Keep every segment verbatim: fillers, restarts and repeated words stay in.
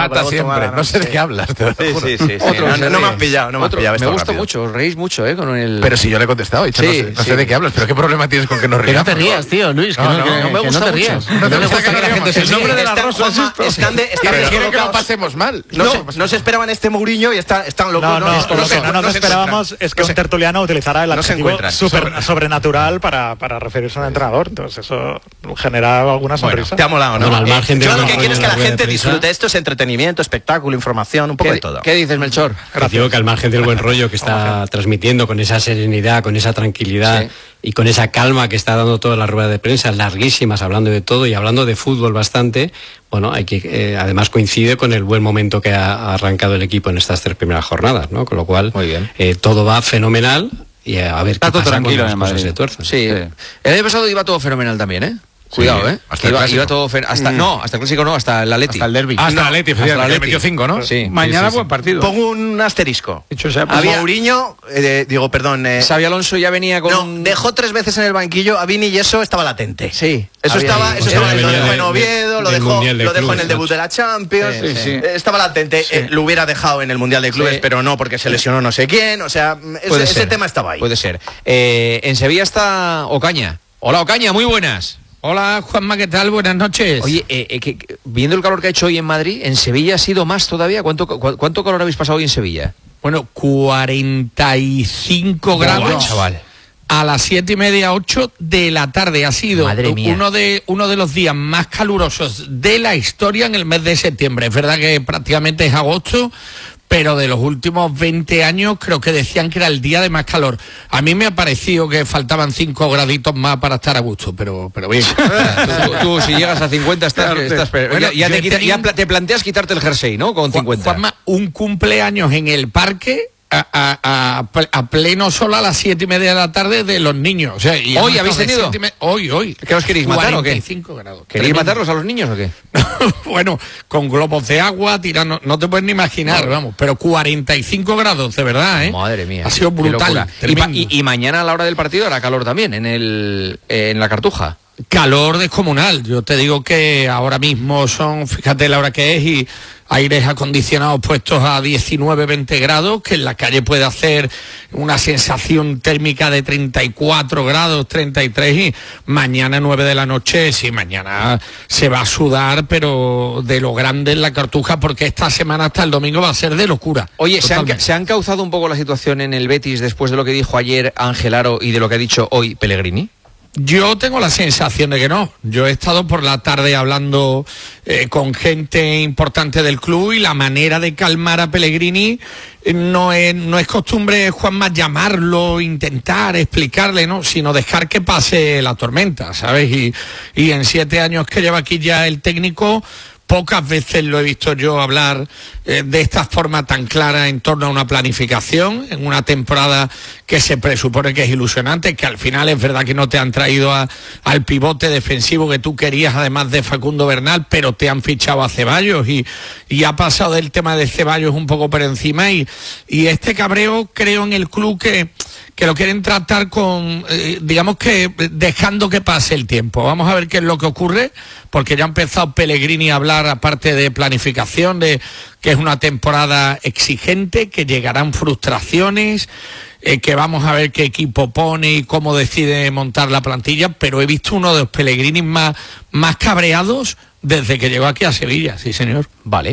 mata siempre. No sé de qué hablas. Sí, sí, sí. Otro, no, no me has pillado, no me has pillado. Me gusta mucho, os reís mucho, ¿eh? Con el... Pero si yo le he contestado, he dicho, sí, no, sé, no sí. sé de qué hablas, pero ¿qué problema tienes con que nos riamos? Que no te rías, tío, Luis, que no, no, no, no me gusta mucho. No te gusta que la gente se ríe. El nombre de la rosa es esto. Quieren que lo pasemos mal. No se esperaban este Mourinho y están locos. No, no, lo que no nos esperábamos es que un tertuliano utilizará el adjetivo sobrenatural para referirse a un entrenador. Entonces eso genera alguna sonrisa. Te ha molado, ¿no? Yo lo que quiero es que la gente disfrute. Esto es entretenimiento, espectáculo, información, un poco de todo. ¿Qué dices, Melchor? Digo que al margen del buen rollo que está transmitiendo, con esa serenidad, con esa tranquilidad sí. y con esa calma que está dando toda la rueda de prensa, larguísimas, hablando de todo y hablando de fútbol bastante, bueno, hay que eh, además coincide con el buen momento que ha arrancado el equipo en estas tres primeras jornadas, ¿no? Con lo cual, muy bien. Eh, todo va fenomenal y a ver está qué todo pasa tranquilo cuando las cosas se tuerzan. Sí. sí. El año pasado iba todo fenomenal también, ¿eh? Cuidado, sí, ¿eh? Hasta iba, el iba todo fer... hasta mm. no, hasta el clásico no, hasta el Atleti. Hasta el derbi. Hasta no, el Atleti, hasta el Atleti. Metió cinco, ¿no? Sí. Mañana sí, sí, buen sí. partido. Pongo un asterisco. Dicho sea, pues, había Mourinho, eh, digo, perdón. Eh, Xabi Alonso ya venía con. No, dejó tres veces en el banquillo a Vini y eso estaba latente. Sí. Eso estaba, eso estaba, lo dejó en Oviedo, lo dejó, de lo dejó clubes, en el debut de la Champions. Sí, sí. Eh, estaba latente. Sí. Eh, lo hubiera dejado en el Mundial de Clubes, sí. pero no porque se lesionó no sé quién. O sea, ese, ese tema estaba ahí. Puede ser. Eh, en Sevilla está Ocaña. Hola, Ocaña, muy buenas. Hola, Juanma, ¿qué tal? Buenas noches. Oye, eh, eh, que, viendo el calor que ha hecho hoy en Madrid, ¿en Sevilla ha sido más todavía? ¿Cuánto, cu cuánto calor habéis pasado hoy en Sevilla? Bueno, cuarenta y cinco grados. Wow, chaval. A las siete y media, ocho de la tarde. Ha sido uno de, uno de los días más calurosos de la historia en el mes de septiembre. Es verdad que prácticamente es agosto, pero de los últimos veinte años creo que decían que era el día de más calor. A mí me ha parecido que faltaban cinco graditos más para estar a gusto, pero, pero bien. tú, tú, si llegas a cincuenta estás... Claro, estás bueno, ya, ya, te, quita, ya te planteas quitarte el jersey, ¿no? Con cincuenta. Juanma, un cumpleaños en el parque... A, a, a, a pleno sol a las siete y media de la tarde de los niños. O sea, y ¿Hoy habéis tenido? Hoy, hoy. ¿Qué os queréis matar o qué? cuarenta y cinco grados. ¿Queréis matarlos a los niños o qué? Bueno, con globos de agua, tirando, no te puedes ni imaginar, no. vamos, pero cuarenta y cinco grados, de verdad, ¿eh? Madre mía. Ha sido brutal. Y, y, y mañana a la hora del partido hará calor también en, el, eh, en la Cartuja. Calor descomunal. Yo te digo que ahora mismo son, fíjate la hora que es, y aires acondicionados puestos a diecinueve, veinte grados, que en la calle puede hacer una sensación térmica de treinta y cuatro grados, treinta y tres, y mañana nueve de la noche, sí, mañana se va a sudar, pero de lo grande en la Cartuja, porque esta semana hasta el domingo va a ser de locura. Oye, ¿se han, ¿se han causado un poco la situación en el Betis después de lo que dijo ayer Ángel Aro y de lo que ha dicho hoy Pellegrini? Yo tengo la sensación de que no. Yo he estado por la tarde hablando eh, con gente importante del club y la manera de calmar a Pellegrini eh, no es, no es costumbre, Juanma, llamarlo, intentar explicarle, ¿no? Sino dejar que pase la tormenta, ¿sabes? Y, y en siete años que lleva aquí ya el técnico, pocas veces lo he visto yo hablar eh, de esta forma tan clara en torno a una planificación, en una temporada que se presupone que es ilusionante, que al final es verdad que no te han traído a, al pivote defensivo que tú querías, además de Facundo Bernal, pero te han fichado a Ceballos y, y ha pasado del tema de Ceballos un poco por encima y, y este cabreo creo en el club que... que lo quieren tratar con, eh, digamos que dejando que pase el tiempo. Vamos a ver qué es lo que ocurre, porque ya ha empezado Pellegrini a hablar, aparte de planificación, de que es una temporada exigente, que llegarán frustraciones, eh, que vamos a ver qué equipo pone y cómo decide montar la plantilla, pero he visto uno de los Pellegrini más, más cabreados desde que llegó aquí a Sevilla, sí señor. Vale.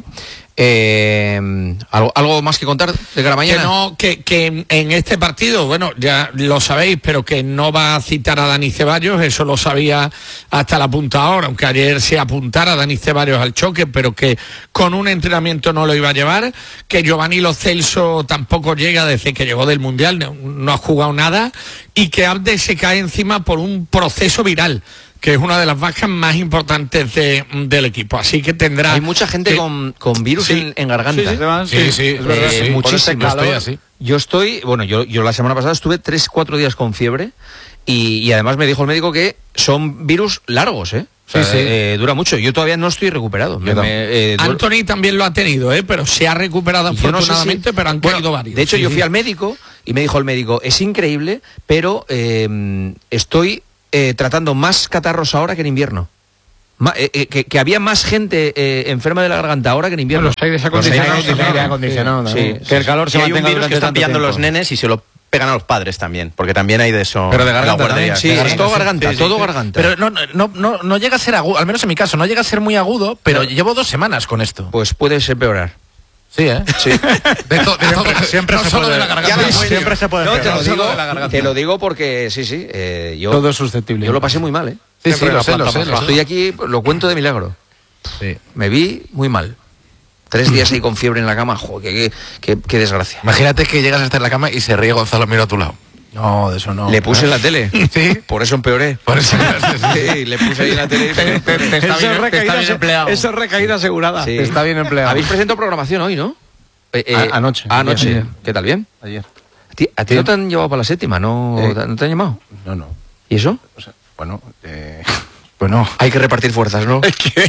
Eh, ¿algo, ¿Algo más que contar de cara a mañana? Que no, que, que en este partido, bueno, ya lo sabéis, pero que no va a citar a Dani Ceballos, eso lo sabía hasta la punta ahora, aunque ayer se apuntara a Dani Ceballos al choque, pero que con un entrenamiento no lo iba a llevar, que Giovanni Lo Celso tampoco llega desde que llegó del Mundial, no, no ha jugado nada, y que Abde se cae encima por un proceso viral, que es una de las bajas más importantes de, del equipo. Así que tendrá... Hay mucha gente que, con, con virus sí, en, en garganta. Sí, sí, sí, sí, es verdad. Eh, sí. Muchísimo. Estoy así. Yo estoy... Bueno, yo, yo la semana pasada estuve tres, cuatro días con fiebre y, y además me dijo el médico que son virus largos, ¿eh? O sea, sí, sí. Eh, dura mucho. Yo todavía no estoy recuperado. Me, me, eh, Anthony también lo ha tenido, ¿eh? Pero se ha recuperado afortunadamente, no sé si... pero han bueno, caído varios. De hecho, sí, yo sí. fui al médico y me dijo el médico, es increíble, pero eh, estoy... Eh, tratando más catarros ahora que en invierno. Ma, eh, eh, que, que había más gente eh, enferma de la garganta ahora que en invierno. Los aires acondicionados. Sí, sí, que el calor se mantenga durante tanto tiempo. Hay un virus que están pillando los nenes y se lo pegan a los padres también, porque también hay de eso. Pero de garganta también. Sí, es todo garganta, sí, todo sí. garganta. Pero no, no, no, no llega a ser agudo, al menos en mi caso, no llega a ser muy agudo, pero no. Llevo dos semanas con esto. Pues puede ser empeorar. Sí, ¿eh? Sí. De, to, de todo, siempre, no se puede, de la garganta. Siempre se puede. No, te lo, digo, te lo digo porque, sí, sí, eh, yo... Todo es susceptible. Yo lo pasé muy mal, ¿eh? Sí, sí, lo sé, lo sé. Estoy aquí, lo cuento de milagro. Sí. Me vi muy mal. Tres días ahí con fiebre en la cama, joder, qué, qué, qué desgracia. Imagínate que llegas a estar en la cama y se ríe Gonzalo Miro a tu lado. No, de eso no. Le puse en la tele. Sí. Por eso empeoré. Por eso. Sí, le puse ahí en la tele. Te, te, te está, bien, te está bien empleado. Eso es recaída asegurada. Sí. Te está bien empleado. Habéis presentado programación hoy, ¿no? Eh, eh, a, anoche. Anoche. Ayer. ¿Qué tal? ¿Bien? Ayer. ¿A ti, a ti no te han llevado para la séptima? ¿No, eh, ¿no te han llamado? No, no. ¿Y eso? O sea, bueno, eh... Bueno, hay que repartir fuerzas, ¿no? Es que...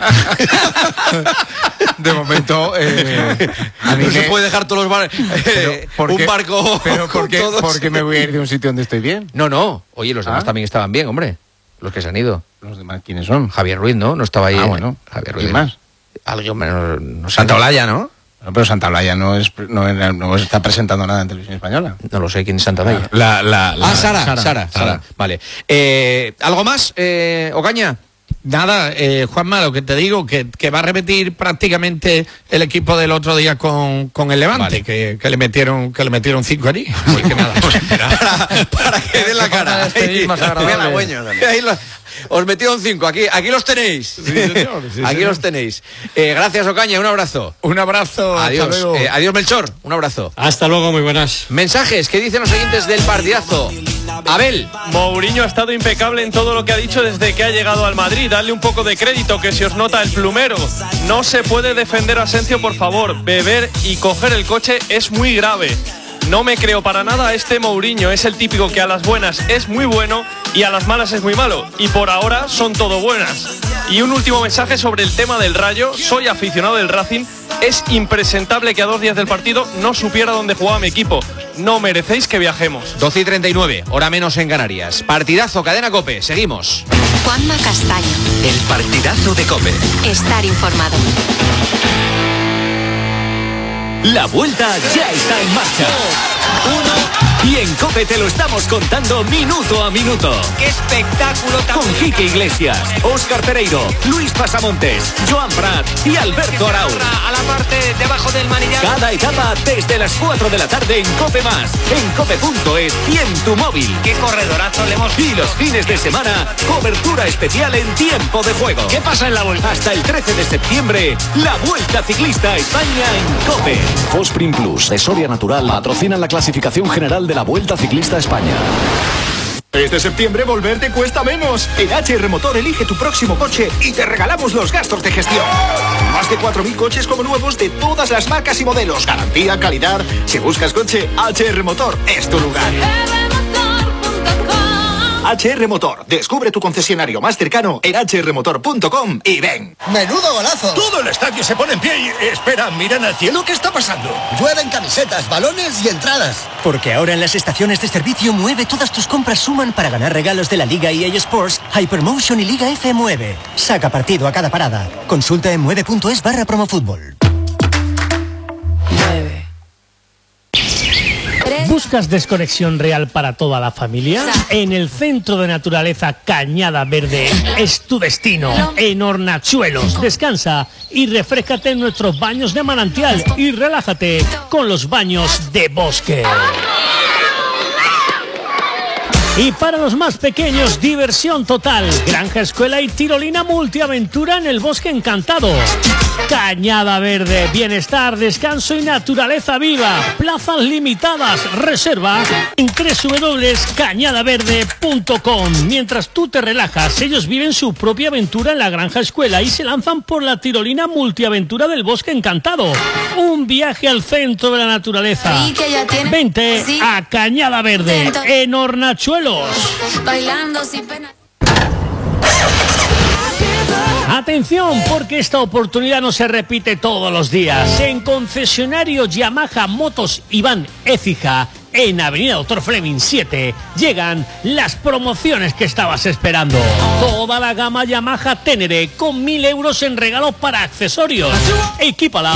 de momento, eh, a mí no me... se puede dejar todos los bares. Eh, un barco. Pero ¿por qué, ¿por qué me voy a ir de un sitio donde estoy bien? No, no. Oye, los demás ¿Ah? también estaban bien, hombre. Los que se han ido. ¿Los demás quiénes son? Javier Ruiz, ¿no? No estaba ahí. Ah, bueno. Javier Ruiz. ¿Quién más? Alguien menos. No sé. Santa Olaya, ¿no? No, pero Santa Olaya no, es, no, no está presentando nada en Televisión Española. No lo sé quién es Santa Olaya. La, la, la, ah, Sara Sara, Sara, Sara. Sara. Vale. Eh, ¿Algo más, eh, Ocaña? Nada, eh, Juanma, lo que te digo, que, que va a repetir prácticamente el equipo del otro día con, con el Levante, vale. que, que le metieron que le metieron cinco allí. Así que nada. para, para que den la cara. Ahí, ahí los, os metieron cinco, aquí, aquí los tenéis. Sí, señor, sí, aquí señor. los tenéis. Eh, gracias, Ocaña, un abrazo. Un abrazo. Adiós. Hasta luego. Eh, adiós, Melchor, un abrazo. Hasta luego, muy buenas. Mensajes, ¿qué dicen los oyentes del partidazo? Abel. Mourinho ha estado impecable en todo lo que ha dicho desde que ha llegado al Madrid. Dale un poco de crédito, que se os nota el plumero. No se puede defender a Asensio, por favor. Beber y coger el coche es muy grave. No me creo para nada a este Mourinho. Es el típico que a las buenas es muy bueno y a las malas es muy malo. Y por ahora son todo buenas. Y un último mensaje sobre el tema del Rayo. Soy aficionado del Racing. Es impresentable que a dos días del partido no supiera dónde jugaba mi equipo. No merecéis que viajemos. doce y treinta y nueve, hora menos en Canarias. Partidazo, Cadena COPE. Seguimos. Juanma Castaño. El partidazo de COPE. Estar informado. La vuelta ya está en marcha. Uno. Y en COPE te lo estamos contando minuto a minuto. ¡Qué espectáculo! Con Quique Iglesias, Óscar Pereiro, Luis Pasamontes, Joan Prat y Alberto Arau. A la parte debajo del manillar. Cada etapa desde las cuatro de la tarde en COPE Más, en cope punto es y en tu móvil. ¡Qué corredorazo le hemos... Y los fines de semana, cobertura especial en tiempo de juego. ¿Qué pasa en la vuelta? Hasta el trece de septiembre, la Vuelta Ciclista a España en COPE. Fosprin Plus de Soria Natural patrocinan la clasificación general de la Vuelta Ciclista a España. Este septiembre volver te cuesta menos. En H R Motor elige tu próximo coche y te regalamos los gastos de gestión. Más de cuatro mil coches como nuevos de todas las marcas y modelos. Garantía, calidad. Si buscas coche, H R Motor es tu lugar. H R Motor. Descubre tu concesionario más cercano en h r motor punto com y ven. ¡Menudo golazo! Todo el estadio se pone en pie y... Espera, miran al cielo, ¿qué está pasando? Llueven camisetas, balones y entradas. Porque ahora en las estaciones de servicio Mueve todas tus compras suman para ganar regalos de la Liga E A Sports, Hypermotion y Liga F Mueve. Saca partido a cada parada. Consulta en mueve punto es barra promofútbol. ¿Buscas desconexión real para toda la familia? En el Centro de Naturaleza Cañada Verde es tu destino. En Hornachuelos, descansa y refréscate en nuestros baños de manantial y relájate con los baños de bosque. Y para los más pequeños, diversión total. Granja, escuela y tirolina multiaventura en el Bosque Encantado. Cañada Verde, bienestar, descanso y naturaleza viva. Plazas limitadas, reserva en doble u doble u doble punto cañada verde punto com. Mientras tú te relajas, ellos viven su propia aventura en la Granja Escuela y se lanzan por la tirolina multiaventura del Bosque Encantado. Un viaje al centro de la naturaleza. Vente a Cañada Verde, en Hornachuelos. Bailando sin pena. Atención, porque esta oportunidad no se repite todos los días. En concesionario Yamaha Motos Iván Écija En Avenida Doctor Fleming siete llegan las promociones que estabas esperando. Toda la gama Yamaha Ténere con mil euros en regalos para accesorios. Equípala